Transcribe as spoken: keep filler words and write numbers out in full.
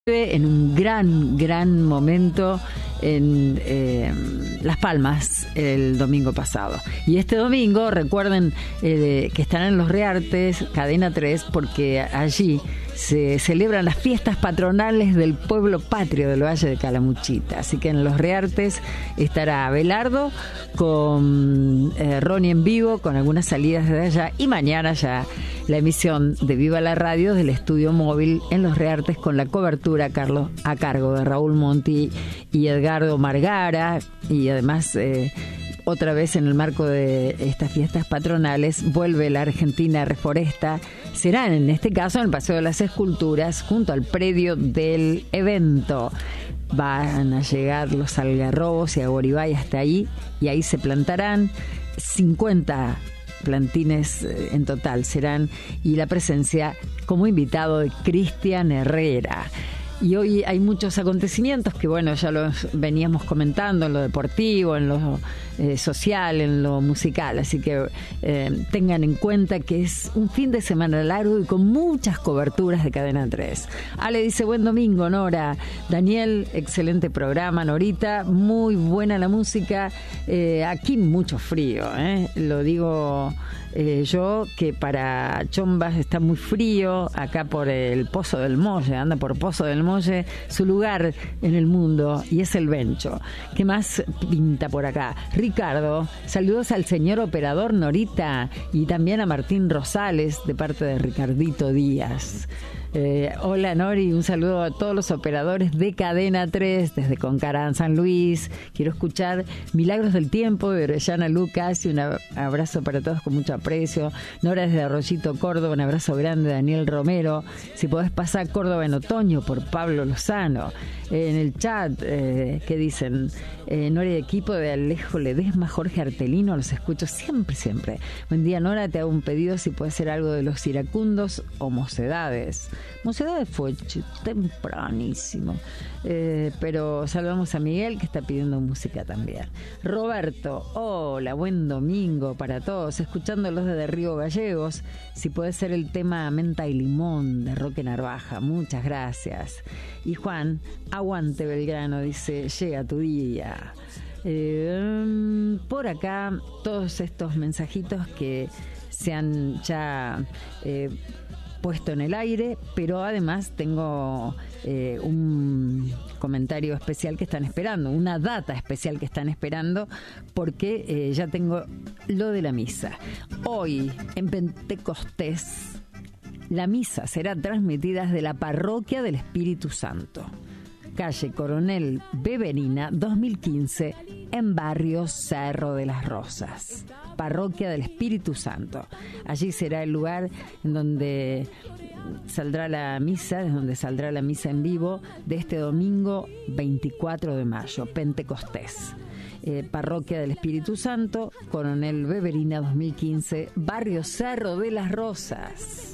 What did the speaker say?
en un gran, gran momento en eh, Las Palmas el domingo pasado. Y este domingo, recuerden eh, que estarán en Los Reartes, Cadena tres, porque allí se celebran las fiestas patronales del pueblo patrio del Valle de Calamuchita. Así que en Los Reartes estará Abelardo con eh, Ronnie en vivo, con algunas salidas de allá, y mañana ya la emisión de Viva la Radio del estudio móvil en Los Reartes con la cobertura a, Carlos, a cargo de Raúl Monti y Edgardo Margara, y además eh, otra vez en el marco de estas fiestas patronales vuelve la Argentina Reforesta. Serán en este caso en el Paseo de las Esculturas, junto al predio del evento. Van a llegar los algarrobos y Agoribay hasta ahí, y ahí se plantarán cincuenta plantines en total serán, y la presencia como invitado de Cristian Herrera. Y hoy hay muchos acontecimientos que, bueno, ya los veníamos comentando en lo deportivo, en lo eh, social, en lo musical. Así que eh, tengan en cuenta que es un fin de semana largo y con muchas coberturas de Cadena tres. Ale dice, buen domingo, Nora. Daniel, excelente programa, Norita. Muy buena la música. Eh, aquí mucho frío, ¿eh? Lo digo... Eh, yo, que para Chombas está muy frío, acá por el Pozo del Molle, anda por Pozo del Molle, su lugar en el mundo, y es el Bencho. ¿Qué más pinta por acá? Ricardo, saludos al señor operador Norita, y también a Martín Rosales, de parte de Ricardito Díaz. Eh, hola Nori, un saludo a todos los operadores de Cadena tres desde Concarán, San Luis. Quiero escuchar Milagros del Tiempo de Orellana Lucas, y un abrazo para todos con mucho aprecio. Nora desde Arroyito, Córdoba, un abrazo grande. Daniel Romero, si podés pasar Córdoba en otoño, por Pablo Lozano. Eh, en el chat, eh, ¿qué dicen? Eh, Nora y equipo de Alejo Ledesma, Jorge Artelino, los escucho siempre, siempre. Buen día, Nora, te hago un pedido si puede ser algo de Los Iracundos o Mocedades. Mocedades fue tempranísimo, eh, pero saludamos a Miguel, que está pidiendo música también. Roberto, hola, buen domingo para todos, escuchándolos desde Río Gallegos, si puede ser el tema Menta y Limón de Roque Narvaja, muchas gracias. Y Juan, aguante Belgrano, dice, llega tu día. Eh, por acá todos estos mensajitos que se han ya eh, puesto en el aire, pero además tengo eh, un comentario especial que están esperando, una data especial que están esperando, porque eh, ya tengo lo de la misa. Hoy, en Pentecostés, la misa será transmitida desde la Parroquia del Espíritu Santo, calle Coronel Beverina dos mil quince, en barrio Cerro de las Rosas. Parroquia del Espíritu Santo. Allí será el lugar en donde saldrá la misa, desde donde saldrá la misa en vivo de este domingo veinticuatro de mayo, Pentecostés. Eh, Parroquia del Espíritu Santo, Coronel Beverina dos mil quince, barrio Cerro de las Rosas.